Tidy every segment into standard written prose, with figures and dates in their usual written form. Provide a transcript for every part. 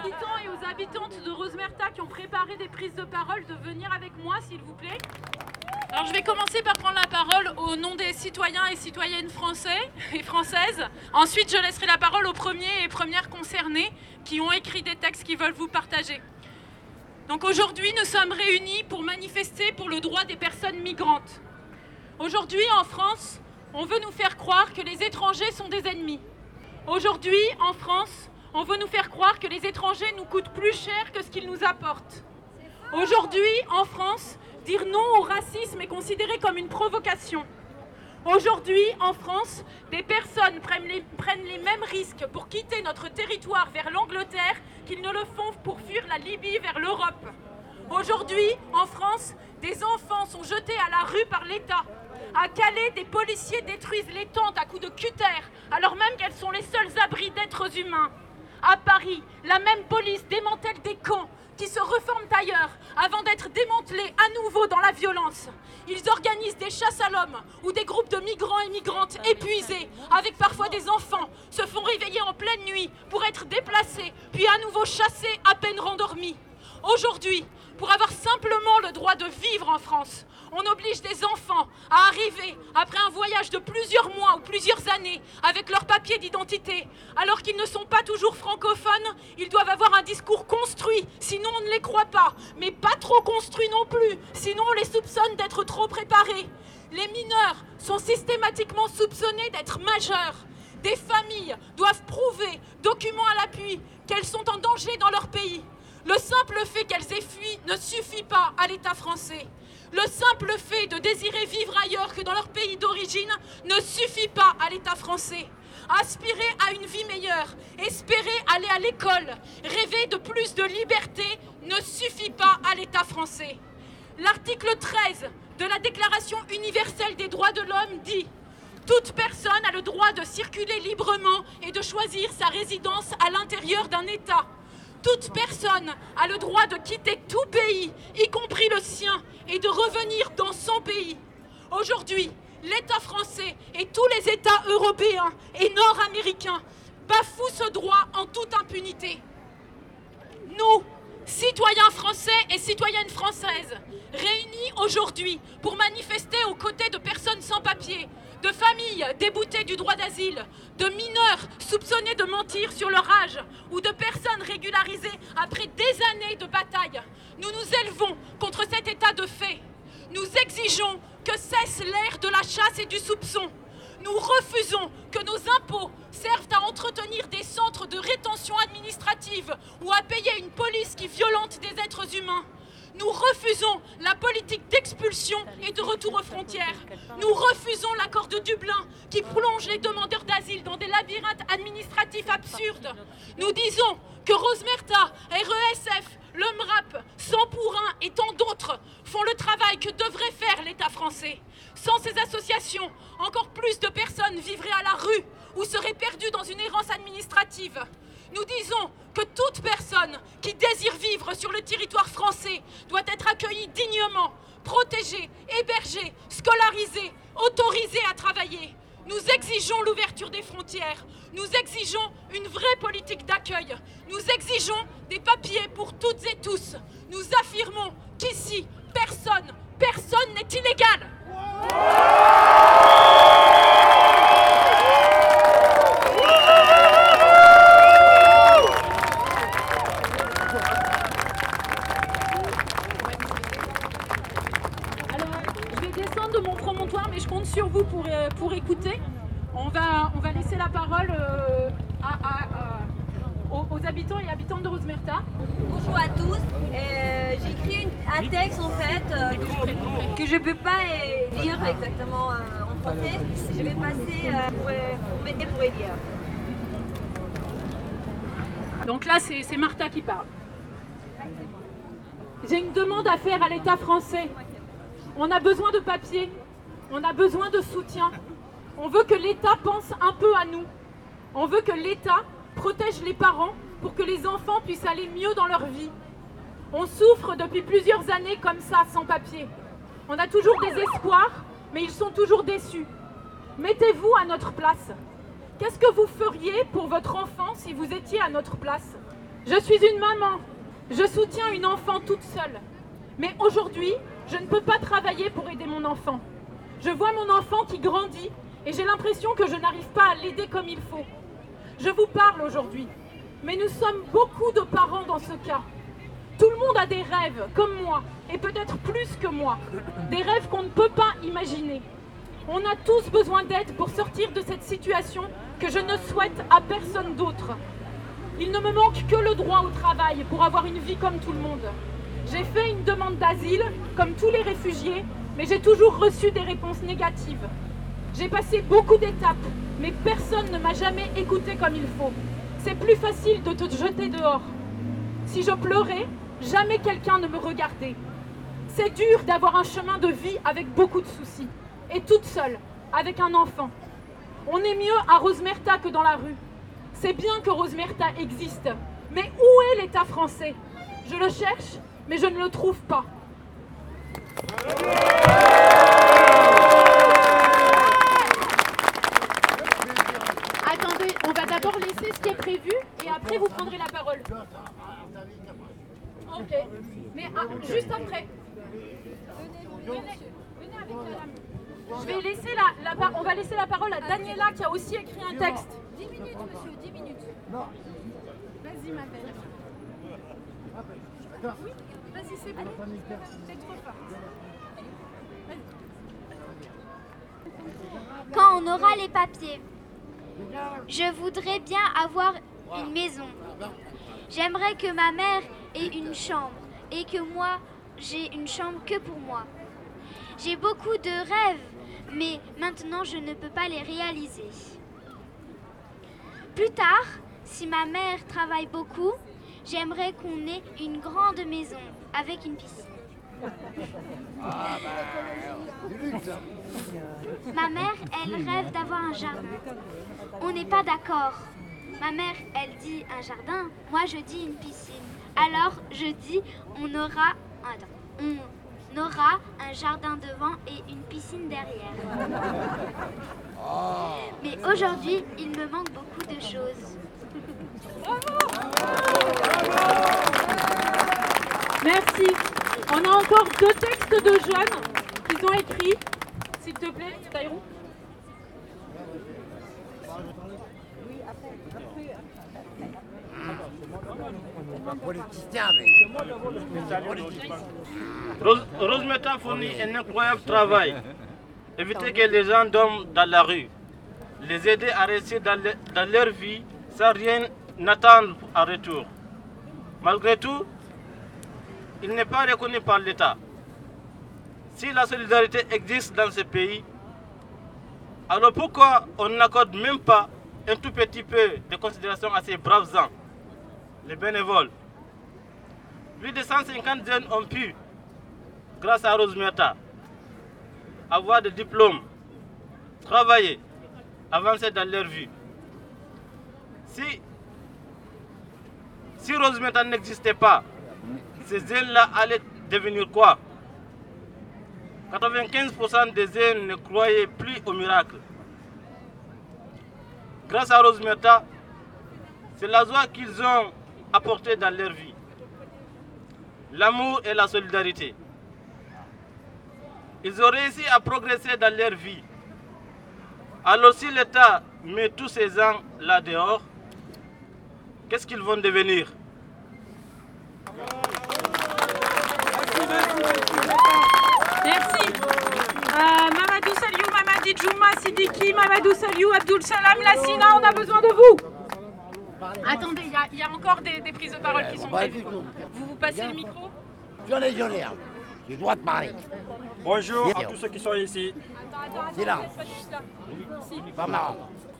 habitants et aux habitantes de Rosemerta qui ont préparé des prises de parole de venir avec moi, s'il vous plaît. Alors je vais commencer par prendre la parole au nom des citoyens et citoyennes français et françaises. Ensuite, je laisserai la parole aux premiers et premières concernés qui ont écrit des textes qu'ils veulent vous partager. Donc aujourd'hui, nous sommes réunis pour manifester pour le droit des personnes migrantes. Aujourd'hui, en France, on veut nous faire croire que les étrangers sont des ennemis. Aujourd'hui, en France, on veut nous faire croire que les étrangers nous coûtent plus cher que ce qu'ils nous apportent. Aujourd'hui, en France, dire non au racisme est considéré comme une provocation. Aujourd'hui, en France, des personnes prennent les mêmes risques pour quitter notre territoire vers l'Angleterre qu'ils ne le font pour fuir la Libye vers l'Europe. Aujourd'hui, en France, des enfants sont jetés à la rue par l'État. À Calais, des policiers détruisent les tentes à coups de cutter, alors même qu'elles sont les seuls abris d'êtres humains. À Paris, la même police démantèle des camps qui se reforment ailleurs avant d'être démantelés à nouveau dans la violence. Ils organisent des chasses à l'homme où des groupes de migrants et migrantes épuisés, avec parfois des enfants, se font réveiller en pleine nuit pour être déplacés, puis à nouveau chassés à peine rendormis. Aujourd'hui, pour avoir simplement le droit de vivre en France, on oblige des enfants à arriver après un voyage de plusieurs mois ou plusieurs années avec leurs papiers d'identité. Alors qu'ils ne sont pas toujours francophones, ils doivent avoir un discours construit, sinon on ne les croit pas. Mais pas trop construit non plus, sinon on les soupçonne d'être trop préparés. Les mineurs sont systématiquement soupçonnés d'être majeurs. Des familles doivent prouver, documents à l'appui, qu'elles sont en danger dans leur pays. Le simple fait qu'elles aient fui ne suffit pas à l'État français. Le simple fait de désirer vivre ailleurs que dans leur pays d'origine ne suffit pas à l'État français. Aspirer à une vie meilleure, espérer aller à l'école, rêver de plus de liberté ne suffit pas à l'État français. L'article 13 de la Déclaration universelle des droits de l'homme dit « Toute personne a le droit de circuler librement et de choisir sa résidence à l'intérieur d'un État. » Toute personne a le droit de quitter tout pays, y compris le sien, et de revenir dans son pays. Aujourd'hui, l'État français et tous les États européens et nord-américains bafouent ce droit en toute impunité. Nous, citoyens français et citoyennes françaises, réunis aujourd'hui pour manifester aux côtés de personnes sans papier, de familles déboutées du droit d'asile, de mineurs soupçonnés de mentir sur leur âge ou de personnes régularisées après des années de bataille. Nous nous élevons contre cet état de fait. Nous exigeons que cesse l'ère de la chasse et du soupçon. Nous refusons que nos impôts servent à entretenir des centres de rétention administrative ou à payer une police qui violente des êtres humains. Nous refusons la politique d'expulsion et de retour aux frontières. Nous refusons l'accord de Dublin qui plonge les demandeurs d'asile dans des labyrinthes administratifs absurdes. Nous disons que Rosemerta, RESF, le MRAP, Sans pour un et tant d'autres font le travail que devrait faire l'État français. Sans ces associations, encore plus de personnes vivraient à la rue ou seraient perdues dans une errance administrative. Nous disons que toute personne qui désire vivre sur le territoire français doit être accueillie dignement, protégée, hébergée, scolarisée, autorisée à travailler. Nous exigeons l'ouverture des frontières. Nous exigeons une vraie politique d'accueil. Nous exigeons des papiers pour toutes et tous. Nous affirmons qu'ici, personne n'est illégal. De mon promontoire, mais je compte sur vous pour écouter. On va laisser la parole aux habitants et habitantes de Rosemerta. Bonjour à tous. J'ai écrit un texte en fait que je ne peux pas lire exactement en français. Je vais passer pour m'aider pour lire. Donc là, c'est Martha qui parle. J'ai une demande à faire à l'État français. On a besoin de papiers, on a besoin de soutien. On veut que l'État pense un peu à nous. On veut que l'État protège les parents pour que les enfants puissent aller mieux dans leur vie. On souffre depuis plusieurs années comme ça, sans papier. On a toujours des espoirs, mais ils sont toujours déçus. Mettez-vous à notre place. Qu'est-ce que vous feriez pour votre enfant si vous étiez à notre place? Je suis une maman. Je soutiens une enfant toute seule. Mais aujourd'hui, je ne peux pas travailler pour aider mon enfant. Je vois mon enfant qui grandit et j'ai l'impression que je n'arrive pas à l'aider comme il faut. Je vous parle aujourd'hui, mais nous sommes beaucoup de parents dans ce cas. Tout le monde a des rêves, comme moi, et peut-être plus que moi. Des rêves qu'on ne peut pas imaginer. On a tous besoin d'aide pour sortir de cette situation que je ne souhaite à personne d'autre. Il ne me manque que le droit au travail pour avoir une vie comme tout le monde. J'ai fait une demande d'asile, comme tous les réfugiés, mais j'ai toujours reçu des réponses négatives. J'ai passé beaucoup d'étapes, mais personne ne m'a jamais écouté comme il faut. C'est plus facile de te jeter dehors. Si je pleurais, jamais quelqu'un ne me regardait. C'est dur d'avoir un chemin de vie avec beaucoup de soucis, et toute seule, avec un enfant. On est mieux à Rosemerta que dans la rue. C'est bien que Rosemerta existe, mais où est l'État français? Je le cherche, mais je ne le trouve pas. Attendez, on va d'abord laisser ce qui est prévu et après vous prendrez la parole. Ok, mais juste après. Venez avec madame. Je vais laisser on va laisser la parole à Daniela qui a aussi écrit un texte. 10 minutes, monsieur, 10 minutes. Non. Vas-y, ma belle. Oui, vas-y, c'est bon. C'est trop fort. Quand on aura les papiers, je voudrais bien avoir une maison. J'aimerais que ma mère ait une chambre et que moi, j'ai une chambre que pour moi. J'ai beaucoup de rêves, mais maintenant je ne peux pas les réaliser. Plus tard, si ma mère travaille beaucoup, j'aimerais qu'on ait une grande maison avec une piscine. Ma mère, elle rêve d'avoir un jardin. On n'est pas d'accord. Ma mère, elle dit un jardin, moi je dis une piscine. Alors je dis on aura un jardin devant et une piscine derrière. Mais aujourd'hui, il me manque beaucoup de choses. Merci. On a encore 2 textes de jeunes qu'ils ont écrits. S'il te plaît, Taïrou. Rosemerta fournit un incroyable travail. Éviter que les gens dorment dans la rue. Les aider à rester dans leur vie sans rien attendre en retour. Malgré tout, il n'est pas reconnu par l'État. Si la solidarité existe dans ce pays, alors pourquoi on n'accorde même pas un tout petit peu de considération à ces braves gens, les bénévoles? Plus de 150 jeunes ont pu, grâce à Rosemerta, avoir des diplômes, travailler, avancer dans leur vie. Si Rosemerta n'existait pas, ces jeunes-là allaient devenir quoi? 95% des jeunes ne croyaient plus au miracle. Grâce à Rosemerta, c'est la joie qu'ils ont apportée dans leur vie. L'amour et la solidarité. Ils ont réussi à progresser dans leur vie. Alors si l'État met tous ces gens là dehors, qu'est-ce qu'ils vont devenir? Merci. Mamadou Saliou, Mamadi Djouma, Sidiki, Mamadou Saliou, Abdoul Salam, Lassina, on a besoin de vous. Attendez, il y a encore des prises de parole qui sont prévues. Vous passez le micro? J'en ai, j'ai le droit de parler. Bonjour à tous ceux qui sont ici. C'est là. Pas marrant.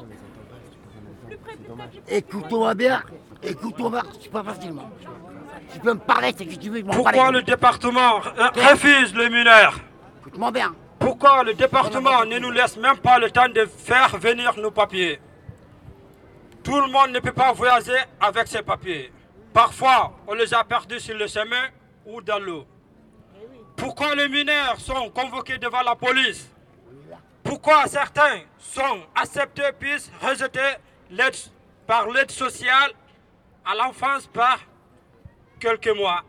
Écoute-moi bien, écoute-moi pas facilement. Tu peux me parler, c'est que tu veux. Pourquoi le département refuse les mineurs? Écoute-moi bien. Pourquoi le département ne nous laisse même pas le temps de faire venir nos papiers? Tout le monde ne peut pas voyager avec ses papiers. Parfois, on les a perdus sur le chemin ou dans l'eau. Pourquoi les mineurs sont convoqués devant la police? Pourquoi certains sont acceptés puis rejetés par l'aide sociale à l'enfance par quelques mois.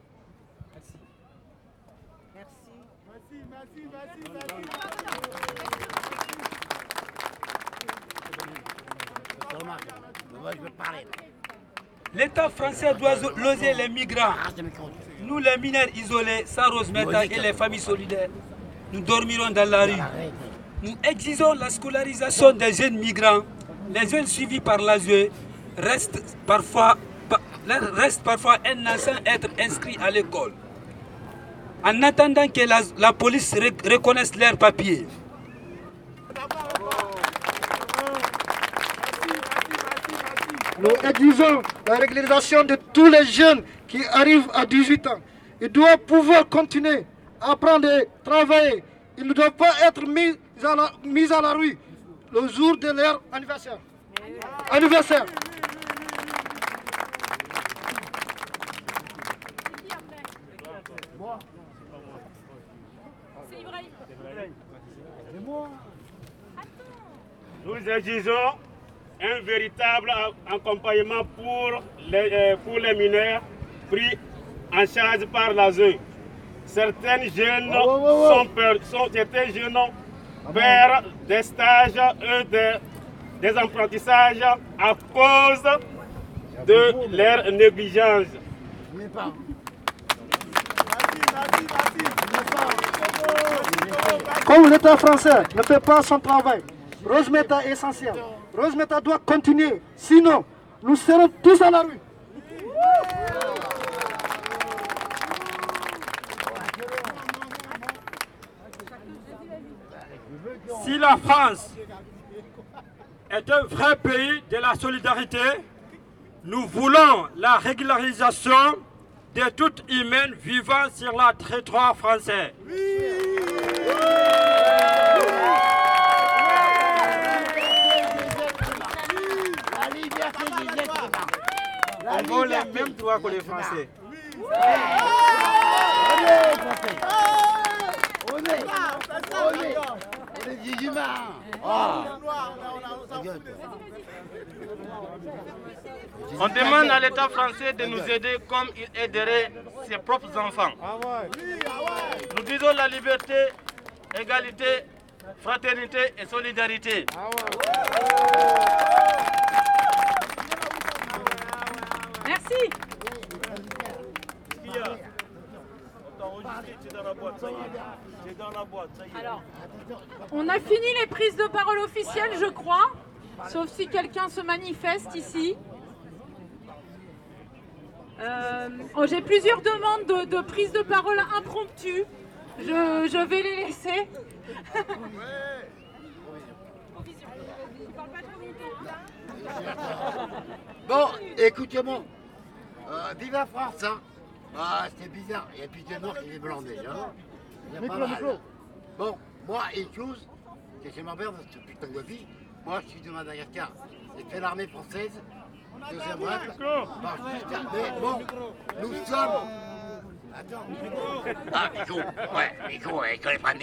L'État français doit loger les migrants. Nous, les mineurs isolés, sans Rosmeta et les familles solidaires, nous dormirons dans la rue. Nous exigeons la scolarisation des jeunes migrants. Les jeunes suivis par l'ASE restent parfois un an sans être inscrits à l'école, en attendant que la police reconnaisse leurs papiers. Nous exigeons la régularisation de tous les jeunes qui arrivent à 18 ans. Ils doivent pouvoir continuer à apprendre et travailler. Ils ne doivent pas être mis à la rue le jour de leur anniversaire. Nous exigeons un véritable accompagnement pour les mineurs pris en charge par l'ASE. Certains jeunes perdent des stages et des apprentissages à cause de leur négligence. Comme l'État français ne fait pas son travail, Rosmeta est essentiel. Rosmeta doit continuer, sinon nous serons tous à la rue. Si la France est un vrai pays de la solidarité, nous voulons la régularisation de tout humain vivant sur le territoire français. On veut les mêmes droits que les Français. On demande à l'État français de nous aider comme il aiderait ses propres enfants. Nous disons la liberté, égalité, fraternité et solidarité. Merci. Alors, on a fini les prises de parole officielles, je crois, sauf si quelqu'un se manifeste ici. J'ai plusieurs demandes de prise de parole impromptue. Je vais les laisser. Bon, écoutez-moi. Vive la France, hein. Ah, c'est bizarre. Il y a plus de noirs que des blancs déjà. C'est pas mal. Bon, moi, une chose, que je m'emmerde dans ce putain de vie. Moi, je suis de Madagascar. J'ai fait l'armée française. Deuxième rang. Mais bon, nous sommes... Attends. Ah, Mico. Ouais, Mico, il connaît pas